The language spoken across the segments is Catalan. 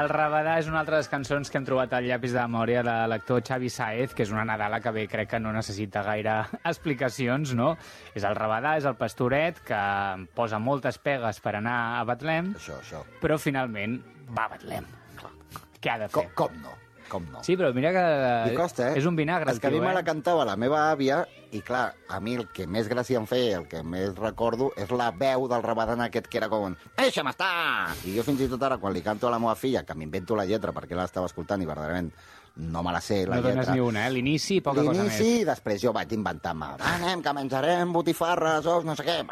El Rabadà és una altra de les cançons que hem trobat al llapis de memòria de l'actor Xavi Sáez, que és una Nadala que bé crec que no necessita gaire explicacions, no? És el Rabadà, és el pastoret que posa moltes pegues per anar a Betlem, Això. però finalment va a Betlem. Què ha de fer? Com no? Sí, però mira que I costa, és un vinagre, és que a mi me la cantava la meva àvia, i clar, a mi el que més gràcia em feia, el que més recordo, és la veu del Rabadà aquest que era com deixa'm estar! I jo fins i tot ara, quan li canto a la meva filla, que m'invento la lletra perquè l'estava escoltant i verdaderament no me la sé, la lletra. No dones ni una, L'inici i poca cosa més. L'inici, després jo vaig inventar-me. Anem, que menjarem botifarres, ous, no sé què.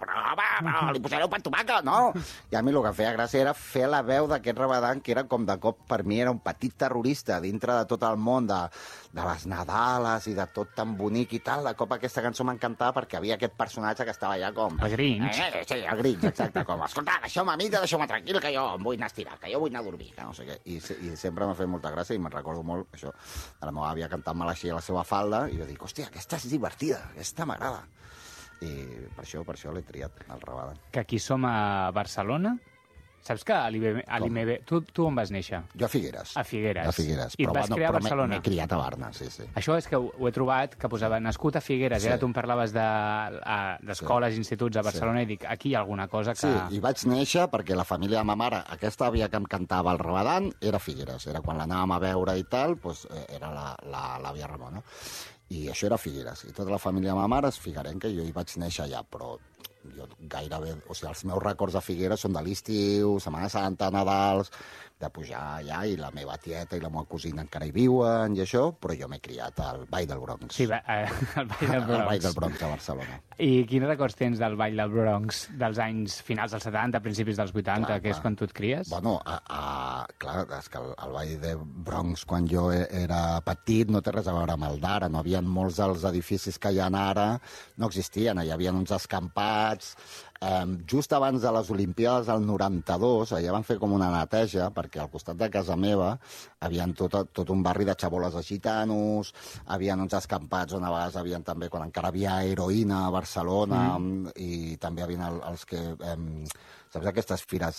Li posareu pa tomaca, no? I a mi el que feia gràcia era fer la veu d'aquest Rabadà, que era com de cop, per mi era un petit terrorista dintre de tot el món de les Nadales i de tot tan bonic i tal. De cop aquesta cançó m'encantava perquè havia aquest personatge que estava allà com... El Grinch. Sí, el Grinch, exacte. Com, escolta, deixeu-me a mi, deixeu-me tranquil, que jo em vull anar a estirar, que jo vull anar a dormir, que no sé què. I sempre m'ha fet molta gràcia i me'n recordo molt això, de la meva àvia cantant-me així a la seva falda, i jo dic, hòstia, aquesta és divertida, aquesta m'agrada. I per això l'he triat, el Rabadà. Que aquí som a Barcelona. Saps que a l'IMB... Tu on vas néixer? Jo a Figueres. A Figueres. I et però, vas crear a Barcelona. M'he criat a Barna, sí. Això és que ho he trobat, que posava nascut a Figueres, i ara tu em parlaves d'escoles, instituts a Barcelona, i dic, aquí hi ha alguna cosa que... Sí, i vaig néixer perquè la família de ma mare, aquesta àvia que em cantava el Rabadà, era Figueres. Era quan l'anàvem a veure i tal, doncs era l'àvia Ramona. I això era Figueres. I tota la família de ma mare és figuerenca, i jo hi vaig néixer allà, però jo gairebé... O sigui, els meus records de Figueres són de l'estiu, Setmana Santa, Nadals, de pujar allà, i la meva tieta i la meva cosina encara hi viuen, i això, però jo m'he criat al Ball del Bronx. Sí, al Ball del Bronx. Al Ball del Bronx, a Barcelona. I quins records tens del Ball del Bronx, dels anys finals dels 70, principis dels 80, clar, que és quan tu et cries? Bueno, clar, és que el Ball de Bronx, quan jo era petit, no té res a veure amb el d'ara. No havia molts dels edificis que hi ha ara, no existien. Hi havia uns escampats. Just abans de les Olimpíades del 92, allà van fer com una neteja, perquè al costat de casa meva havien tot un barri de xaboles de gitanos, havien uns escampats on a vegades havien també, quan encara havia heroïna a Barcelona, i també havien els que... saps aquestes fires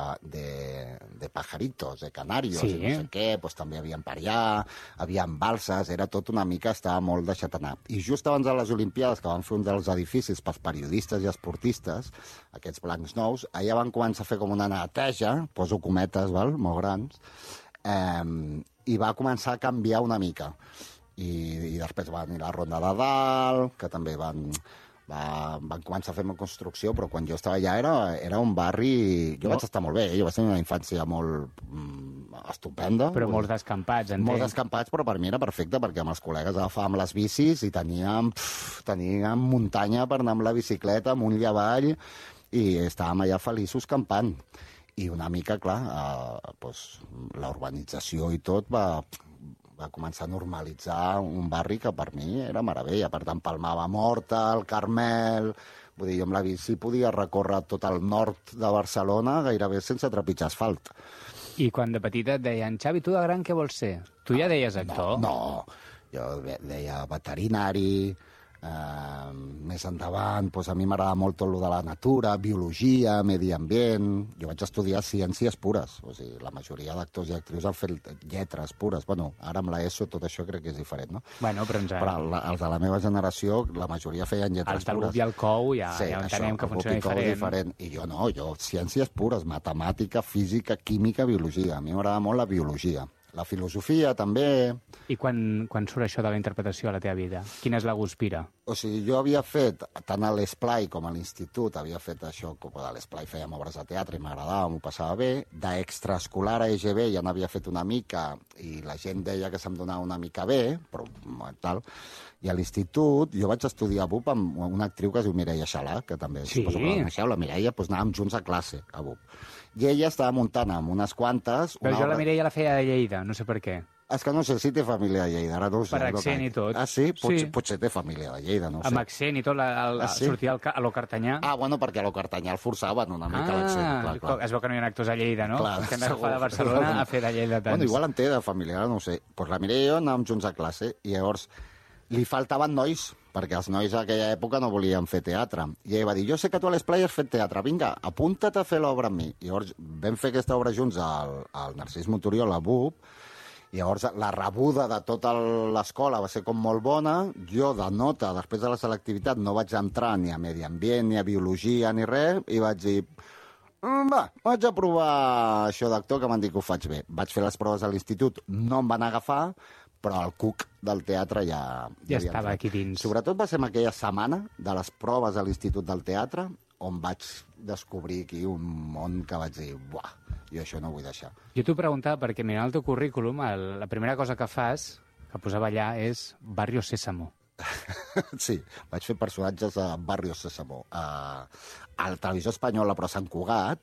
de pajaritos, de canarios, i no sé què, doncs també havien per allà, havien balses, era tot una mica, estava molt deixat anar. I just abans de les Olimpíades, que van fer un dels edificis pels periodistes i esportistes, aquests blancs nous, allà van començar a fer com una neteja, poso cometes, molt grans, i va començar a canviar una mica. I després va venir la Ronda de Dalt, que també van començar a fer una construcció, però quan jo estava allà era un barri... Jo vaig estar molt bé, jo vaig tenir una infància molt estupenda. Però molts descampats, entenc. Molts descampats, però per mi era perfecte, perquè amb els col·legues agafàvem les bicis i teníem muntanya per anar amb la bicicleta, amunt i avall, i estàvem allà feliços campant. I una mica, clar, la urbanització i tot va començar a normalitzar un barri que per mi era meravella. Per tant, Palmava Morta, el Carmel... Vull dir, jo amb la bici podia recórrer tot el nord de Barcelona gairebé sense trepitjar asfalt. I quan de petita et deien, Xavi, tu de gran què vols ser? Tu ja deies actor? No, jo deia veterinari... més endavant, doncs a mi m'agrada molt tot el de la natura, biologia, medi ambient. Jo vaig estudiar ciències pures, o sigui, la majoria d'actors i actrius han fet lletres pures. Bueno, ara amb l'ESO tot això crec que és diferent, no? Bueno, però els de la meva generació, la majoria feien lletres pures. Els del Bup i el Cou ja entenem que funciona diferent. I jo no, jo ciències pures, matemàtica, física, química, biologia. A mi m'agrada molt la biologia. La filosofia, també... I quan surt això de la interpretació a la teva vida? Quina és la guspira? O sigui, jo havia fet, tant a l'Esplai com a l'institut, havia fet això, com a l'Esplai fèiem obres de teatre i m'agradava, m'ho passava bé. D'extraescolar a EGB ja n'havia fet una mica i la gent deia que se'm donava una mica bé, però tal. I a l'institut jo vaig estudiar a BUP amb una actriu que es diu Mireia Xalà, que també suposo que la coneixeu, la Mireia, doncs anàvem junts a classe a BUP. I ella estava muntant amb unes quantes... Però jo la Mireia la feia de Lleida, no sé per què. És que no sé si té família de Lleida, ara no ho sé. Per accent i tot. Ah, sí? Potser té família de Lleida, no ho sé. Amb accent i tot, sortia a lo Cartanyà. Ah, bueno, perquè a lo Cartanyà el forçaven una mica l'accent. Clar. Es veu que no hi ha actors a Lleida, no? Clar, que hem d'agafar de Barcelona a fer de Lleida tants. Bueno, igual en té de familiar, no ho sé. Doncs la Mireia i jo anàvem junts a classe, i llavors li faltaven nois, perquè els nois a aquella època no volien fer teatre. I ell va dir, jo sé que tu a les Players has fet teatre, vinga, apunta't a fer l'obra amb mi. I llavors vam fer aquesta obra junts al Narcís Monturiol, a BUP, i llavors la rebuda de tota l'escola va ser com molt bona. Jo, de nota, després de la selectivitat, no vaig entrar ni a medi ambient, ni a biologia, ni res, i vaig dir, va, vaig a provar això d'actor, que m'han dit que ho faig bé. Vaig fer les proves a l'institut, no em van agafar, però el cuc del teatre ja estava aquí dins. Sobretot va ser en aquella setmana de les proves a l'Institut del Teatre on vaig descobrir aquí un món que vaig dir, buah, jo això no ho vull deixar. Jo t'ho preguntava perquè mirant el teu currículum, la primera cosa que fas, que posava allà, és Barrio Sésamo. Sí, vaig fer personatges a Barrio Sésamo. A la televisió espanyola, però a Sant Cugat,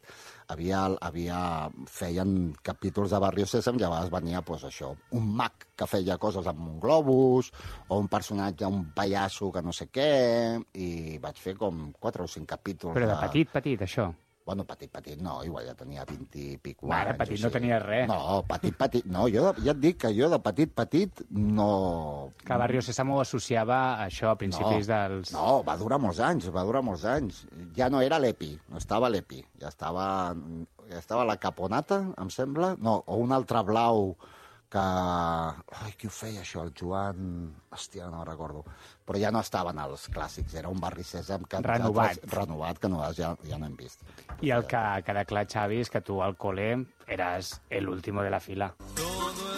feien capítols de Barrio Sésamo i a vegades venia, pues, això, un mag que feia coses amb un globus, o un personatge, un pallasso que no sé què, i vaig fer com 4 o 5 capítols. Però de petit, això? Bueno, petit, no, igual ja tenia 20 i pico anys. Ara, petit no tenia res. No, petit, no, jo ja et dic que jo de petit no... Que Barrio Sésamo ho associava a això a principis dels... No, va durar molts anys. Ja no era l'EPI, no estava l'EPI, ja estava la Caponata, em sembla, no, o un altre blau que... Ai, qui ho feia, això? El Joan... Hòstia, no recordo. Però ja no estaven els clàssics, era un Barri Sèsam que... Renovat, que ja no hem vist. I el que queda clar, Xavi, és que tu al col·le eres l'último de la fila.